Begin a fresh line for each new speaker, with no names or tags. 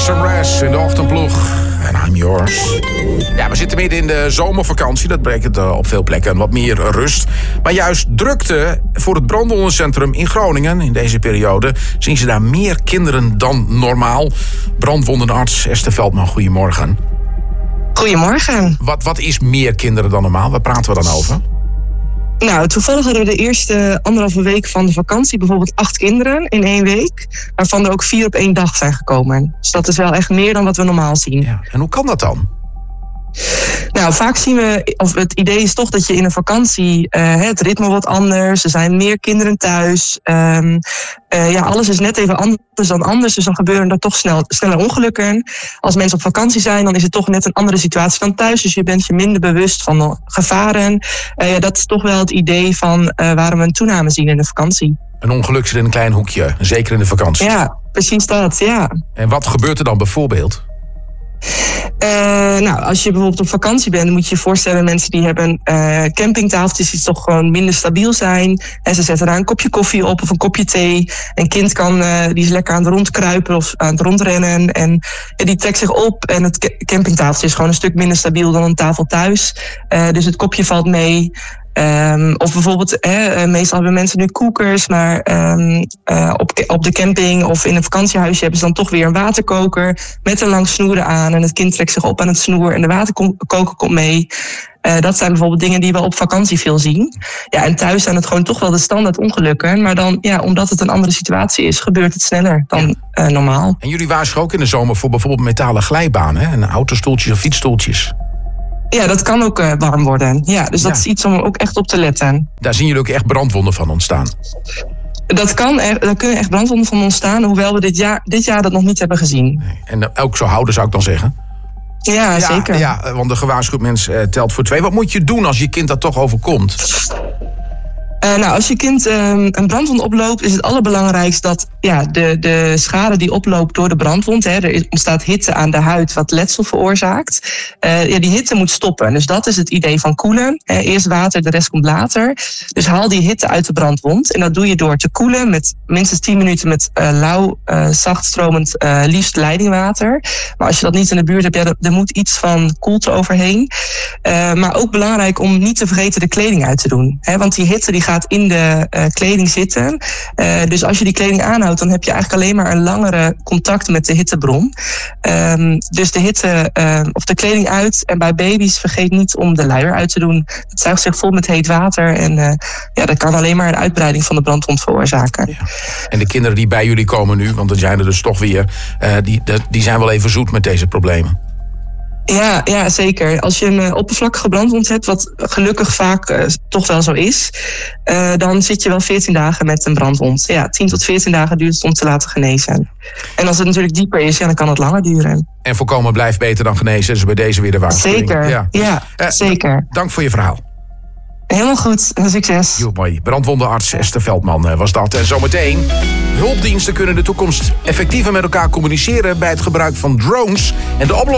Some Rest in de ochtendploeg. En I'm yours. Ja, we zitten midden in de zomervakantie. Dat brengt op veel plekken wat meer rust. Maar juist drukte voor het brandwondencentrum in Groningen. In deze periode zien ze daar meer kinderen dan normaal. Brandwondenarts Esther Veldman, goedemorgen.
Goedemorgen.
Wat is meer kinderen dan normaal? Waar praten we dan over?
Nou, toevallig hadden we de eerste 1,5 week van de vakantie bijvoorbeeld 8 kinderen in 1 week. Waarvan er ook 4 op 1 dag zijn gekomen. Dus dat is wel echt meer dan wat we normaal zien.
Ja. En hoe kan dat dan?
Nou, vaak zien we, of het idee is toch dat je in een vakantie het ritme wat anders. Er zijn meer kinderen thuis. Alles is net even anders dan anders. Dus dan gebeuren er toch sneller ongelukken. Als mensen op vakantie zijn, dan is het toch net een andere situatie dan thuis. Dus je bent je minder bewust van de gevaren. Dat is toch wel het idee van waarom we een toename zien in de vakantie.
Een ongeluk zit in een klein hoekje, zeker in de vakantie.
Ja, precies dat, ja.
En wat gebeurt er dan bijvoorbeeld?
Als je bijvoorbeeld op vakantie bent, dan moet je je voorstellen, mensen die hebben campingtafeltjes die toch gewoon minder stabiel zijn. En ze zetten daar een kopje koffie op of een kopje thee. Een kind die is lekker aan het rondkruipen of aan het rondrennen. En die trekt zich op en het campingtafeltje is gewoon een stuk minder stabiel dan een tafel thuis. Dus het kopje valt mee. Of bijvoorbeeld, meestal hebben mensen nu koekers, maar op de camping of in een vakantiehuisje hebben ze dan toch weer een waterkoker met een lang snoer eraan. En het kind trekt zich op aan het snoer en de waterkoker komt mee. Dat zijn bijvoorbeeld dingen die we op vakantie veel zien. Ja, en thuis zijn het gewoon toch wel de standaard ongelukken. Maar dan, ja, omdat het een andere situatie is, gebeurt het sneller dan normaal.
En jullie waarschuwen ook in de zomer voor bijvoorbeeld metalen glijbanen, hè? En autostoeltjes of fietsstoeltjes.
Ja, dat kan ook warm worden. Ja, dus dat is iets om ook echt op te letten.
Daar zien jullie ook echt brandwonden van ontstaan?
Daar kunnen echt brandwonden van ontstaan, hoewel we dit jaar dat nog niet hebben gezien.
Nee. En ook zo houden, zou ik dan zeggen?
Ja, zeker.
Ja, want de gewaarschuwd mens telt voor 2. Wat moet je doen als je kind dat toch overkomt?
Als je kind een brandwond oploopt, is het allerbelangrijkst dat de schade die oploopt door de brandwond, er ontstaat hitte aan de huid wat letsel veroorzaakt. Die hitte moet stoppen. Dus dat is het idee van koelen. Eerst water, de rest komt later. Dus haal die hitte uit de brandwond. En dat doe je door te koelen met minstens 10 minuten met lauw, zacht stromend, liefst leidingwater. Maar als je dat niet in de buurt hebt, er moet iets van koelte overheen. Maar ook belangrijk om niet te vergeten de kleding uit te doen. Want die hitte die gaat in de kleding zitten. Dus als je die kleding aanhoudt, dan heb je eigenlijk alleen maar een langere contact met de hittebron. Dus de hitte of de kleding uit. En bij baby's vergeet niet om de luier uit te doen. Het zuigt zich vol met heet water. En dat kan alleen maar een uitbreiding van de brandwond veroorzaken. Ja.
En de kinderen die bij jullie komen nu, want dan zijn er dus toch weer, die zijn wel even zoet met deze problemen.
Ja, zeker. Als je een oppervlakkige brandwond hebt, wat gelukkig vaak toch wel zo is, dan zit je wel 14 dagen met een brandwond. Ja, 10 tot 14 dagen duurt het om te laten genezen. En als het natuurlijk dieper is, dan kan het langer duren. En
voorkomen blijft beter dan genezen, dus bij deze weer de waarschuwing.
Zeker, ja, zeker.
Dank voor je verhaal.
Helemaal goed, succes.
Heel mooi. Brandwondenarts Esther Veldman was dat. En zometeen, hulpdiensten kunnen in de toekomst effectiever met elkaar communiceren bij het gebruik van drones. En de oplossing